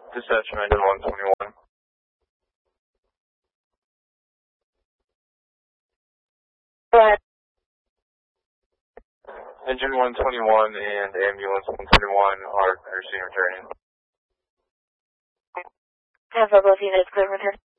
Dispatch engine 121. Go ahead. Engine 121 and ambulance 121 are clear returning. Have both units clear return.